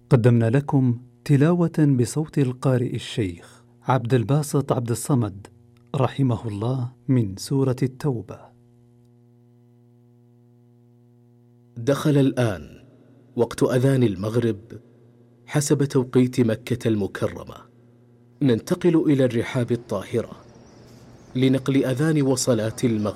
قدمنا لكم تلاوة بصوت القارئ الشيخ عبد الباسط عبد الصمد رحمه الله من سورة التوبة. دخل الآن وقت أذان المغرب حسب توقيت مكة المكرمة. ننتقل إلى الرحاب الطاهرة لنقل أذان وصلاة المغرب.